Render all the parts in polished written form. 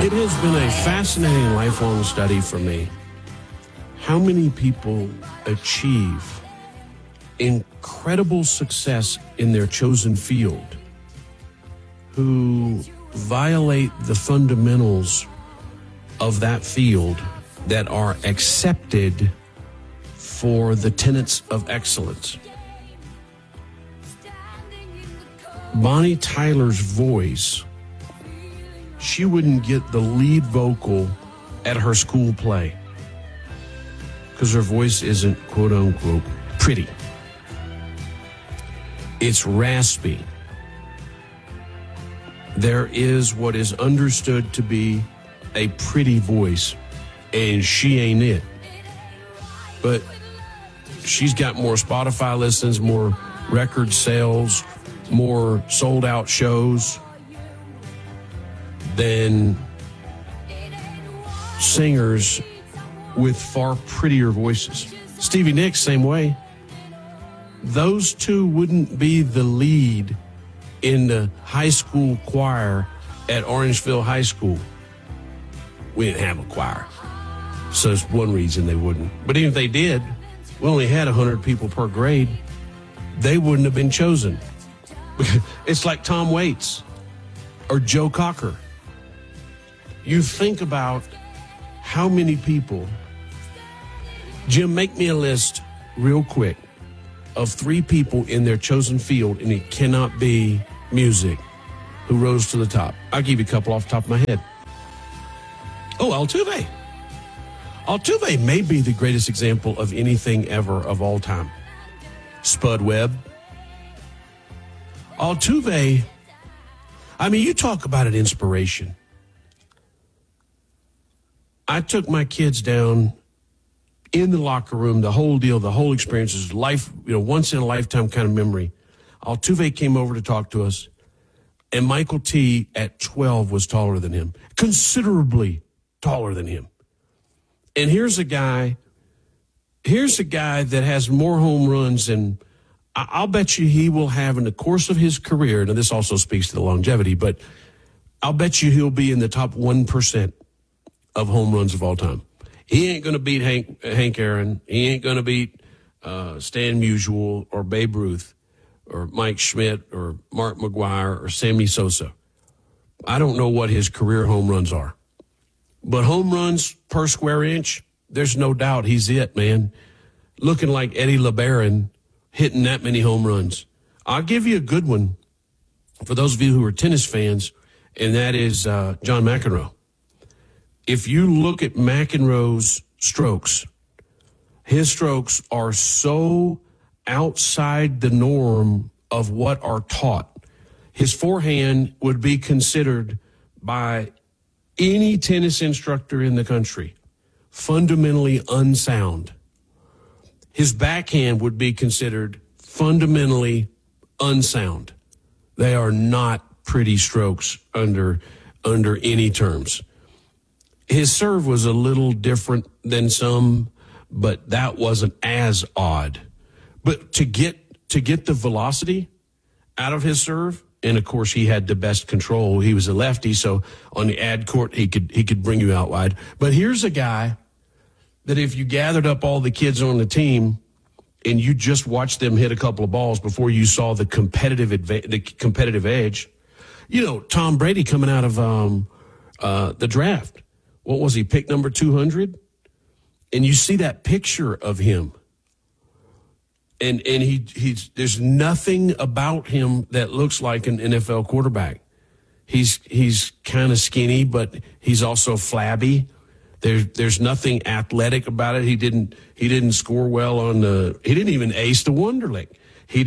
It has been a fascinating lifelong study for me. How many people achieve incredible success in their chosen field who violate the fundamentals of that field that are accepted for the tenets of excellence. Bonnie Tyler's voice, she wouldn't get the lead vocal at her school play because her voice isn't, quote unquote, pretty. It's raspy. There is what is understood to be a pretty voice, and she ain't it. But she's got more Spotify listens, more record sales, more sold out shows than singers with far prettier voices. Stevie Nicks, same way. Those two wouldn't be the lead in the high school choir at Orangeville High School. We didn't have a choir, so it's one reason they wouldn't. But even if they did, we only had 100 people per grade. They wouldn't have been chosen. It's like Tom Waits or Joe Cocker. You think about how many people. Jim, make me a list real quick of 3 people in their chosen field, and it cannot be music, who rose to the top. I'll give you a couple off the top of my head. Oh, Altuve. Altuve may be the greatest example of anything ever of all time. Spud Webb. Altuve, I mean, you talk about an inspiration. I took my kids down in the locker room, the whole deal, the whole experience is life, once in a lifetime kind of memory. Altuve came over to talk to us, and Michael T at 12 was taller than him, considerably taller than him. And here's a guy that has more home runs than I'll bet you he will have in the course of his career. Now, this also speaks to the longevity, but I'll bet you he'll be in the top 1% of home runs of all time. He ain't going to beat Hank Aaron. He ain't going to beat Stan Musial or Babe Ruth or Mike Schmidt or Mark McGwire or Sammy Sosa. I don't know what his career home runs are. But home runs per square inch, there's no doubt he's it, man. Looking like Eddie LeBaron hitting that many home runs. I'll give you a good one for those of you who are tennis fans, and that is John McEnroe. If you look at McEnroe's strokes, his strokes are so outside the norm of what are taught. His forehand would be considered by any tennis instructor in the country fundamentally unsound. His backhand would be considered fundamentally unsound. They are not pretty strokes under any terms. His serve was a little different than some, but that wasn't as odd. But to get the velocity out of his serve, and of course he had the best control. He was a lefty, so on the ad court he could bring you out wide. But here's a guy that if you gathered up all the kids on the team and you just watched them hit a couple of balls before you saw the competitive edge, Tom Brady coming out of the draft. What was he, pick number 200? And you see that picture of him. And he's there's nothing about him that looks like an NFL quarterback. He's kind of skinny, but he's also flabby. There's nothing athletic about it. He didn't score well he didn't even ace the Wonderlic. He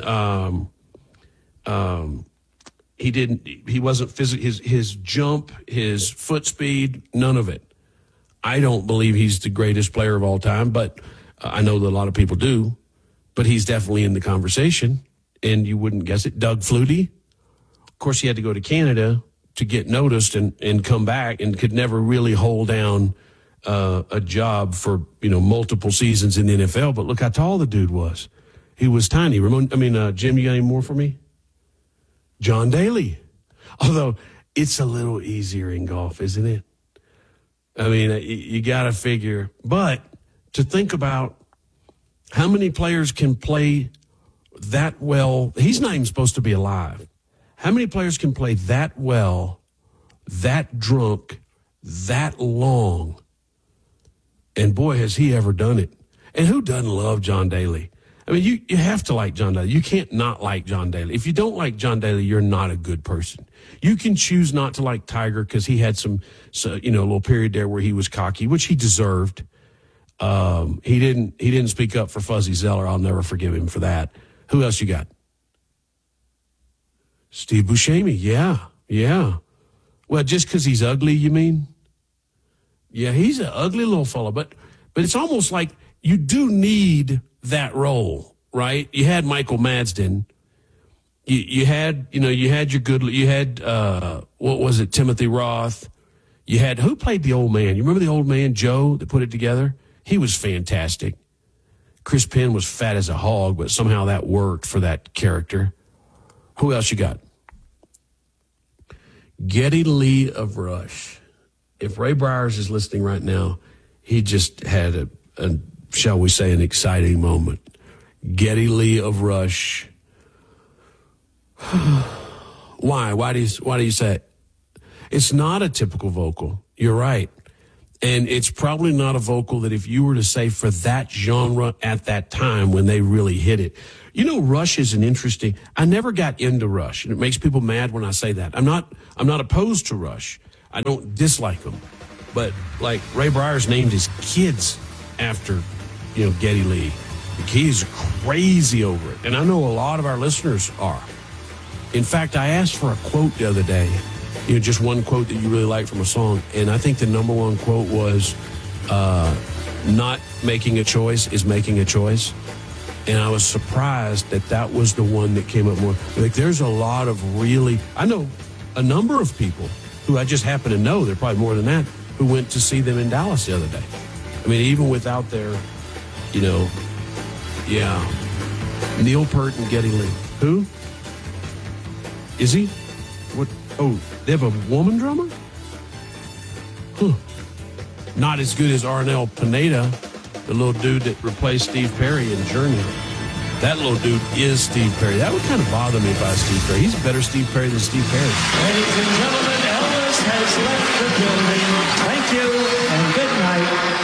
wasn't physical. His jump, his foot speed, none of it. I don't believe he's the greatest player of all time, but I know that a lot of people do. But he's definitely in the conversation, and you wouldn't guess it. Doug Flutie. Of course, he had to go to Canada to get noticed and come back, and could never really hold down a job for multiple seasons in the NFL. But look how tall the dude was. He was tiny. Jim, you got any more for me? John Daly. Although it's a little easier in golf, isn't it? I mean, you got to figure. But to think about how many players can play that well. He's not even supposed to be alive. How many players can play that well, that drunk, that long? And boy, has he ever done it. And who doesn't love John Daly? I mean, you have to like John Daly. You can't not like John Daly. If you don't like John Daly, you're not a good person. You can choose not to like Tiger because he had a little period there where he was cocky, which he deserved. He didn't speak up for Fuzzy Zeller. I'll never forgive him for that. Who else you got? Steve Buscemi. Yeah. Well, just because he's ugly, you mean? Yeah, he's an ugly little fella, but it's almost like you do need that role, right? You had Michael Madsden. You had your good. You had what was it? Timothy Roth. You had who played the old man? You remember the old man Joe that put it together? He was fantastic. Chris Penn was fat as a hog, but somehow that worked for that character. Who else you got? Geddy Lee of Rush. If Ray Briers is listening right now, he just had a shall we say, an exciting moment. Geddy Lee of Rush. Why? Why do you say it? It's not a typical vocal. You're right. And it's probably not a vocal that if you were to say for that genre at that time when they really hit it. You know, Rush is I never got into Rush, and it makes people mad when I say that. I'm not opposed to Rush. I don't dislike them. But like Ray Briers named his kids after, Geddy Lee. He's crazy over it. And I know a lot of our listeners are. In fact, I asked for a quote the other day, just one quote that you really like from a song. And I think the number one quote was, not making a choice is making a choice. And I was surprised that was the one that came up more. Like, there's a lot of I know a number of people who I just happen to know, there are probably more than that, who went to see them in Dallas the other day. I mean, even without their, Neil Peart and Geddy Lee. Who? Is he? What? Oh, they have a woman drummer? Huh. Not as good as Arnel Pineda, the little dude that replaced Steve Perry in Journey. That little dude is Steve Perry. That would kind of bother me if I was Steve Perry. He's a better Steve Perry than Steve Perry. Ladies and gentlemen, Elvis has left the building. Thank you and good night.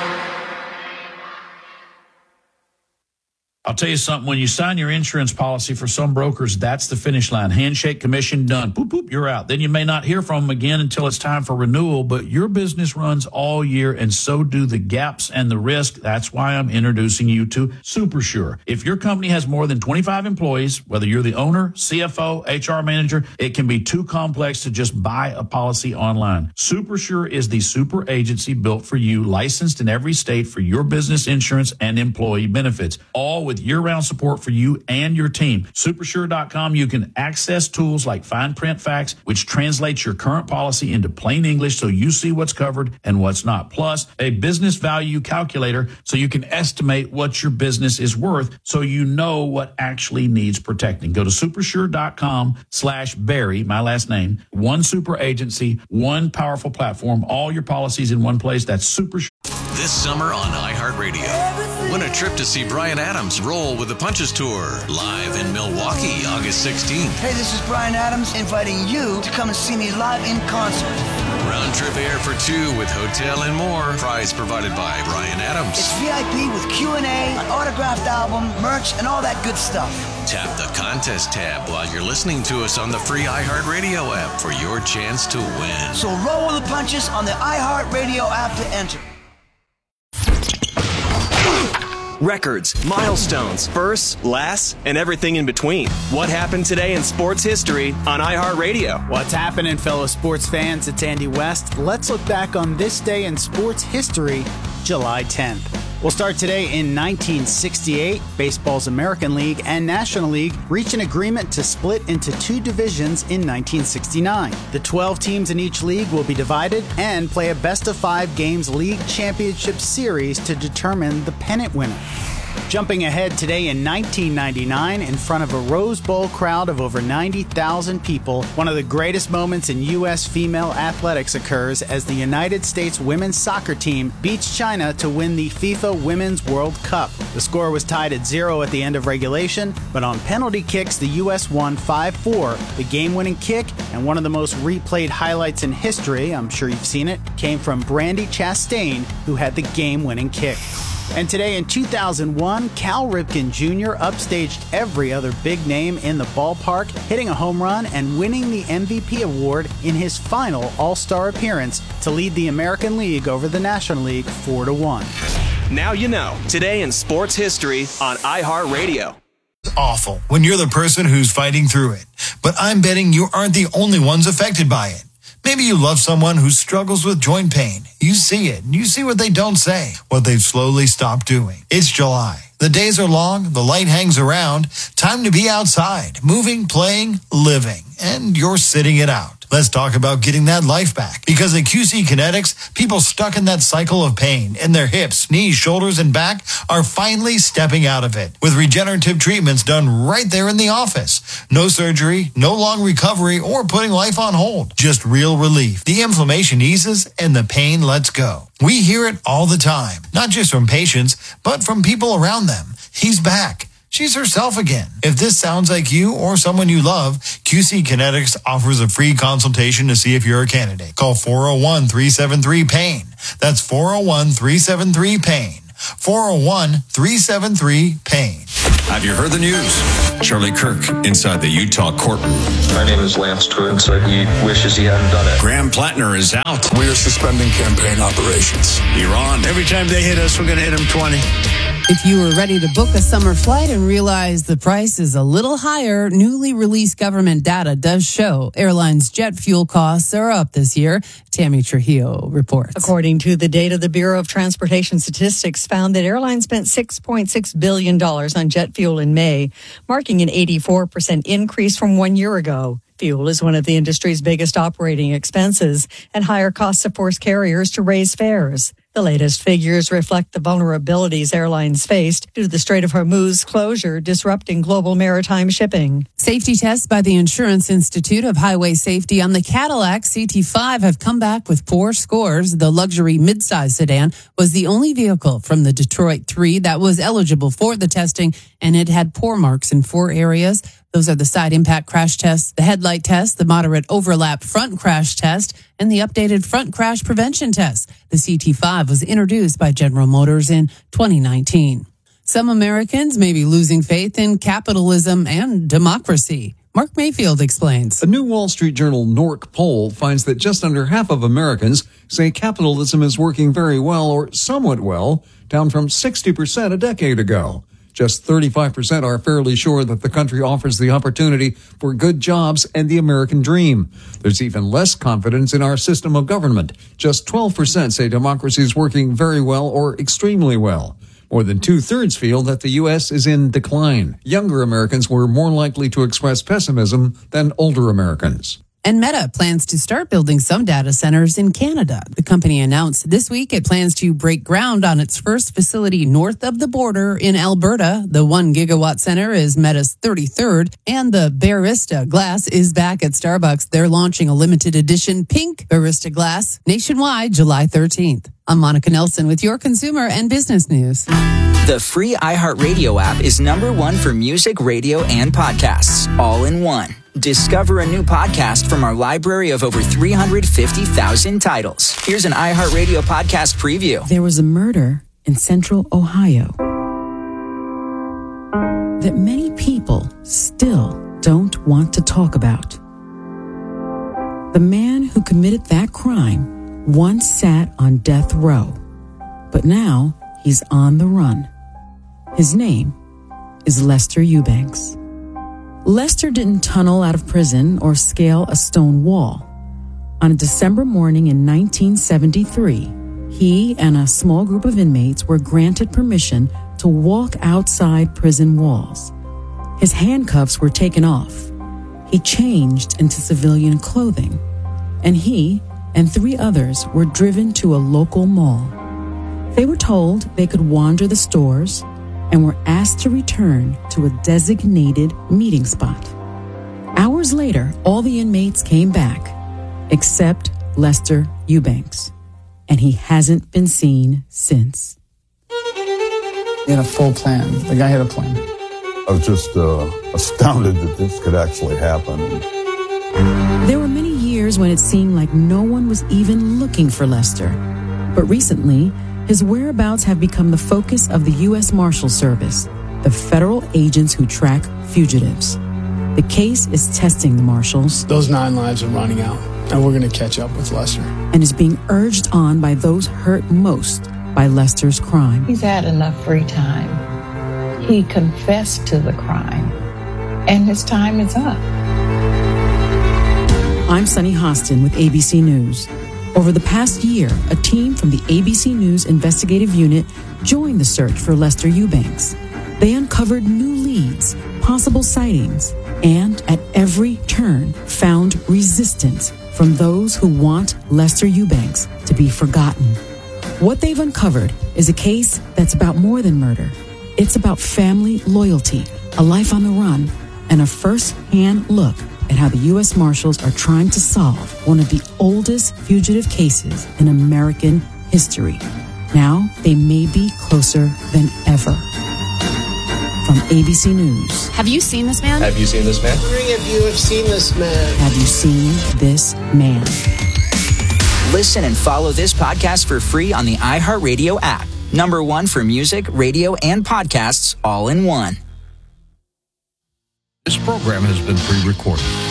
I'll tell you something. When you sign your insurance policy, for some brokers, that's the finish line. Handshake, commission, done. Boop, boop, you're out. Then you may not hear from them again until it's time for renewal, but your business runs all year, and so do the gaps and the risk. That's why I'm introducing you to SuperSure. If your company has more than 25 employees, whether you're the owner, CFO, HR manager, it can be too complex to just buy a policy online. SuperSure is the super agency built for you, licensed in every state for your business insurance and employee benefits, all with year-round support for you and your team. Supersure.com, you can access tools like Fine Print Facts, which translates your current policy into plain English so you see what's covered and what's not. Plus, a business value calculator so you can estimate what your business is worth so you know what actually needs protecting. Go to supersure.com/Barry, my last name. One super agency, one powerful platform, all your policies in one place. That's Supersure. This summer on iHeartRadio, win a trip to see Bryan Adams roll with the Punches Tour, live in Milwaukee, August 16th. Hey, this is Bryan Adams inviting you to come and see me live in concert. Round trip air for two with hotel and more. Prize provided by Bryan Adams. It's VIP with Q&A, an autographed album, merch, and all that good stuff. Tap the contest tab while you're listening to us on the free iHeartRadio app for your chance to win. So roll with the punches on the iHeartRadio app to enter. Records, milestones, firsts, lasts, and everything in between. What happened today in sports history on iHeartRadio? What's happening, fellow sports fans? It's Andy West. Let's look back on this day in sports history, July 10th. We'll start today in 1968. Baseball's American League and National League reach an agreement to split into two divisions in 1969. The 12 teams in each league will be divided and play a best-of-5 games league championship series to determine the pennant winner. Jumping ahead today in 1999, in front of a Rose Bowl crowd of over 90,000 people, one of the greatest moments in U.S. female athletics occurs as the United States women's soccer team beats China to win the FIFA Women's World Cup. The score was tied at 0 at the end of regulation, but on penalty kicks, the U.S. won 5-4. The game-winning kick, and one of the most replayed highlights in history, I'm sure you've seen it, came from Brandi Chastain, who had the game-winning kick. And today in 2001, Cal Ripken Jr. upstaged every other big name in the ballpark, hitting a home run and winning the MVP award in his final All-Star appearance to lead the American League over the National League 4-1. Now you know, today in sports history on iHeartRadio. Awful when you're the person who's fighting through it. But I'm betting you aren't the only ones affected by it. Maybe you love someone who struggles with joint pain. You see it, and you see what they don't say, what they've slowly stopped doing. It's July. The days are long, the light hangs around. Time to be outside, moving, playing, living. And you're sitting it out. Let's talk about getting that life back. Because at QC Kinetics, people stuck in that cycle of pain in their hips, knees, shoulders, and back are finally stepping out of it with regenerative treatments done right there in the office. No surgery, no long recovery, or putting life on hold. Just real relief. The inflammation eases and the pain lets go. We hear it all the time, not just from patients, but from people around them. He's back. She's herself again. If this sounds like you or someone you love, QC Kinetics offers a free consultation to see if you're a candidate. Call 401-373-PAIN. That's 401-373-PAIN. 401-373-PAIN. Have you heard the news? Charlie Kirk inside the Utah courtroom. My name is Lance Twiggs. He wishes he hadn't done it. Graham Plattner is out. We are suspending campaign operations. Iran. Every time they hit us, we're going to hit them 20. If you were ready to book a summer flight and realize the price is a little higher, newly released government data does show airlines' jet fuel costs are up this year. Tammy Trujillo reports. According to the data, the Bureau of Transportation Statistics found that airlines spent $6.6 billion on jet fuel in May, marking an 84% increase from 1 year ago. Fuel is one of the industry's biggest operating expenses, and higher costs have forced carriers to raise fares. The latest figures reflect the vulnerabilities airlines faced due to the Strait of Hormuz closure, disrupting global maritime shipping. Safety tests by the Insurance Institute of Highway Safety on the Cadillac CT5 have come back with poor scores. The luxury midsize sedan was the only vehicle from the Detroit 3 that was eligible for the testing, and it had poor marks in 4 areas. Those are the side impact crash test, the headlight test, the moderate overlap front crash test, and the updated front crash prevention test. The CT5 was introduced by General Motors in 2019. Some Americans may be losing faith in capitalism and democracy. Mark Mayfield explains. A new Wall Street Journal NORC poll finds that just under half of Americans say capitalism is working very well or somewhat well, down from 60% a decade ago. Just 35% are fairly sure that the country offers the opportunity for good jobs and the American dream. There's even less confidence in our system of government. Just 12% say democracy is working very well or extremely well. More than 2/3 feel that the U.S. is in decline. Younger Americans were more likely to express pessimism than older Americans. And Meta plans to start building some data centers in Canada. The company announced this week it plans to break ground on its first facility north of the border in Alberta. The 1 gigawatt center is Meta's 33rd, and the Barista glass is back at Starbucks. They're launching a limited edition pink Barista glass nationwide July 13th. I'm Monica Nelson with your consumer and business news. The free iHeartRadio app is #1 for music, radio, and podcasts, all in one. Discover a new podcast from our library of over 350,000 titles. Here's an iHeartRadio podcast preview. There was a murder in central Ohio that many people still don't want to talk about. The man who committed that crime once sat on death row, but now he's on the run. His name is Lester Eubanks. Lester didn't tunnel out of prison or scale a stone wall. On a December morning in 1973, he and a small group of inmates were granted permission to walk outside prison walls. His handcuffs were taken off. He changed into civilian clothing, and he and 3 others were driven to a local mall. They were told they could wander the stores, and were asked to return to a designated meeting spot. Hours later, all the inmates came back, except Lester Eubanks, and he hasn't been seen since. He had a full plan. The guy had a plan. I was just astounded that this could actually happen. There were many years when it seemed like no one was even looking for Lester. But recently, his whereabouts have become the focus of the U.S. Marshal Service, the federal agents who track fugitives. The case is testing the marshals. Those 9 lives are running out, and we're going to catch up with Lester. And is being urged on by those hurt most by Lester's crime. He's had enough free time. He confessed to the crime, and his time is up. I'm Sunny Hostin with ABC News. Over the past year, a team from the ABC News investigative unit joined the search for Lester Eubanks. They uncovered new leads, possible sightings, and at every turn found resistance from those who want Lester Eubanks to be forgotten. What they've uncovered is a case that's about more than murder. It's about family loyalty, a life on the run, and a first-hand look at how the U.S. Marshals are trying to solve one of the oldest fugitive cases in American history. Now, they may be closer than ever. From ABC News. Have you seen this man? Have you seen this man? I'm wondering if you have seen this man. Have you seen this man? Listen and follow this podcast for free on the iHeartRadio app. #1 for music, radio, and podcasts all in one. This program has been pre-recorded.